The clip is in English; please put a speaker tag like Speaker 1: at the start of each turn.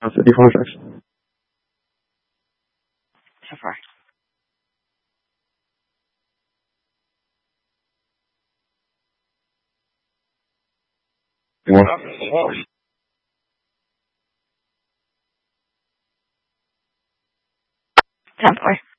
Speaker 1: 地方上市。
Speaker 2: So far.
Speaker 1: You want?
Speaker 2: Templars.